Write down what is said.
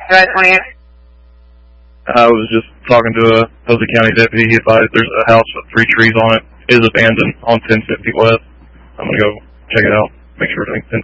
July 20th. I was just talking to a Posey County deputy. He advised there's a house with 3 trees on it. It is abandoned on 1050 West. I'm going to go check it out, make sure everything's